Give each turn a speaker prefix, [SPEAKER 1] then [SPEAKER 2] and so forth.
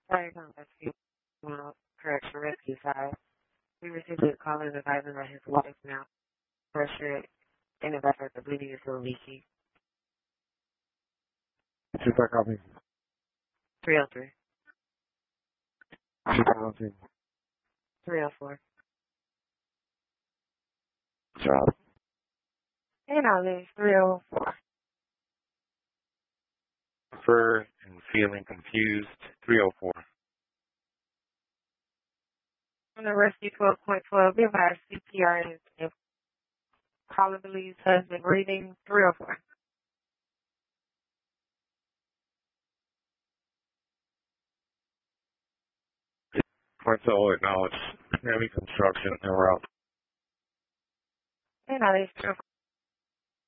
[SPEAKER 1] Sorry about rescue. Correction rescue side. We received a call and advising that his wife now pressured and the fact that the bleeding is still leaky.
[SPEAKER 2] 2-5 copy.
[SPEAKER 1] 303.
[SPEAKER 2] 2-5
[SPEAKER 1] 304.
[SPEAKER 2] Job.
[SPEAKER 1] And I'll leave 304.
[SPEAKER 3] Prefer and feeling confused. 304.
[SPEAKER 1] On the rescue 12.12, be advised CPR if caller believes husband breathing. 304.
[SPEAKER 3] Porto acknowledge heavy construction and route.
[SPEAKER 1] And I'll leave 304.